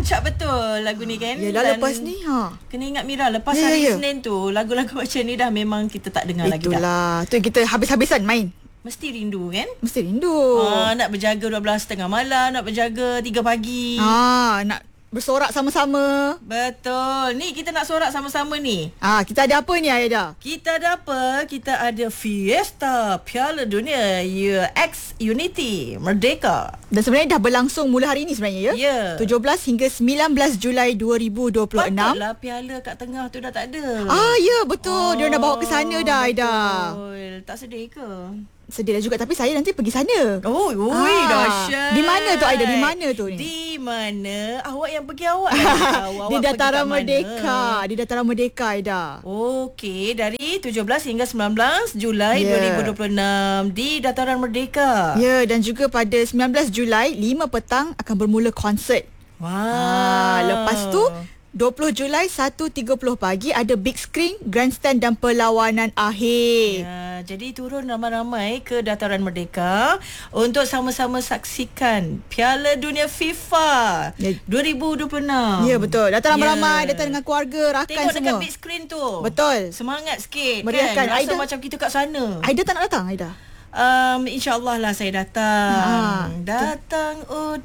Rancak betul lagu ni kan. Yelah, lepas ni kena ingat Mira, lepas hari Isnin tu lagu-lagu macam ni dah memang kita tak dengar lagi dah. Itulah, tu kita habis-habisan main. Mesti rindu kan? Mesti rindu. Nak berjaga 12.30 malam, nak berjaga 3 pagi. Nak bersorak sama-sama. Betul. Ni kita nak sorak sama-sama ni. Kita ada apa ni, Aida? Kita ada apa? Kita ada Fiesta Piala Dunia Year X Unity Merdeka. Dan sebenarnya dah berlangsung mula hari ini sebenarnya, ya? 17 hingga 19 Julai 2026. Patutlah piala kat tengah tu dah tak ada. Ya, betul. Dia dah bawa ke sana dah, Aida. Betul. Tak sedih ke? Sedih dah juga, tapi saya nanti pergi sana. Dahsyat. Di mana tu, Aida? Di mana tu ni? Di mana? Awak yang pergi awak tahu. Di Dataran Merdeka. Di Dataran Merdeka, Aida. Okey, dari 17 hingga 19 Julai 2026 di Dataran Merdeka. Ya, dan juga pada 19 Julai 5 petang akan bermula konsert. Lepas tu 20 Julai 1.30 pagi ada big screen, grandstand dan perlawanan akhir. Jadi turun ramai-ramai ke Dataran Merdeka untuk sama-sama saksikan Piala Dunia FIFA 2026. Ya, betul. Datang ramai-ramai, datang dengan keluarga, rakan tengok semua. Tengok dekat big screen tu. Betul. Semangat sikit. Meriahkan. Rasa Aida, macam kita kat sana. Aida tak nak datang, Aida? InsyaAllah lah saya datang. Datang.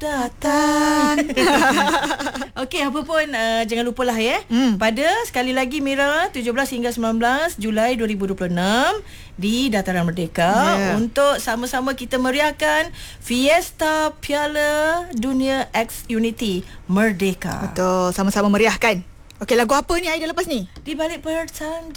Okey, apa pun jangan lupalah ya. Pada sekali lagi Mira 17 hingga 19 Julai 2026 di Dataran Merdeka untuk sama-sama kita meriahkan Fiesta Piala Dunia X Unity Merdeka. Betul, sama-sama meriahkan. Okey, lagu apa ni Aida lepas ni? Di balik pertanda